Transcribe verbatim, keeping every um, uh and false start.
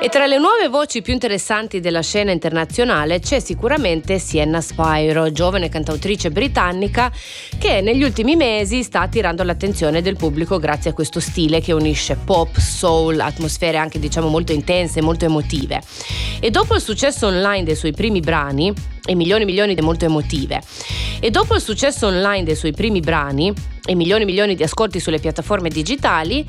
E tra le nuove voci più interessanti della scena internazionale c'è sicuramente Sienna Spiro, giovane cantautrice britannica che negli ultimi mesi sta attirando l'attenzione del pubblico grazie a questo stile che unisce pop, soul, atmosfere anche diciamo molto intense, molto emotive. E dopo il successo online dei suoi primi brani, e milioni e milioni di molto emotive, e dopo il successo online dei suoi primi brani e milioni e milioni di ascolti sulle piattaforme digitali,